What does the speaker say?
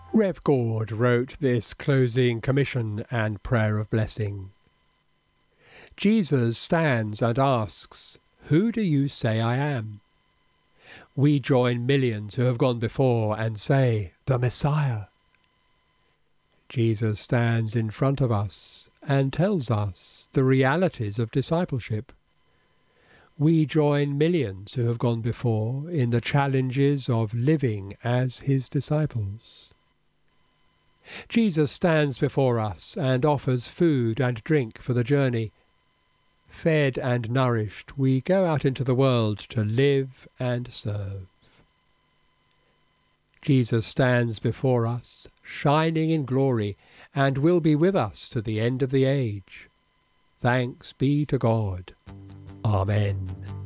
Rev Gord wrote this closing commission and prayer of blessing. Jesus stands and asks, "Who do you say I am?" We join millions who have gone before and say, "The Messiah." Jesus stands in front of us and tells us the realities of discipleship. We join millions who have gone before in the challenges of living as his disciples. Jesus stands before us and offers food and drink for the journey. Fed and nourished, we go out into the world to live and serve. Jesus stands before us, shining in glory, and will be with us to the end of the age. Thanks be to God. Amen.